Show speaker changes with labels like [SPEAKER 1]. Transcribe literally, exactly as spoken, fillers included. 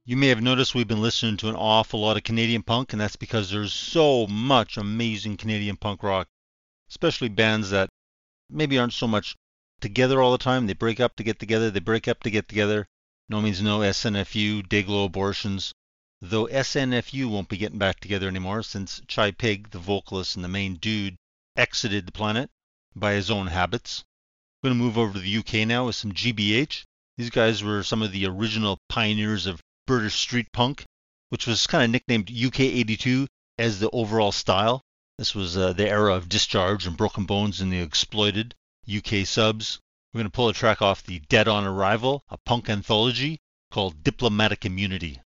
[SPEAKER 1] You may have noticed we've been listening to an awful lot of Canadian punk, and that's because there's so much amazing Canadian punk rock, especially bands that maybe aren't so much together all the time. They break up to get together, they break up to get together. No means no. S N F U, Dayglow Abortions. Though S N F U won't be getting back together anymore since Chai Pig, the vocalist and the main dude, exited the planet by his own habits. I'm going to move over to the U K now with some G B H. These guys were some of the original pioneers of British street punk, which was kind of nicknamed U K eighty-two as the overall style. This was uh, the era of Discharge and Broken Bones and the Exploited, U K subs. We're going to pull a track off the Dead on Arrival, a punk anthology called Diplomatic Immunity.